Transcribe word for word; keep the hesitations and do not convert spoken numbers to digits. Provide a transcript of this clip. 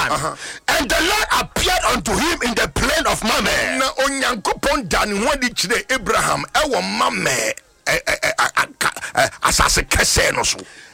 Haran. Uh-huh. And the Lord appeared unto him in the plain of Mamre. Na onyankopon dan ho di kire Abraham e wo Mamre asase kese no so.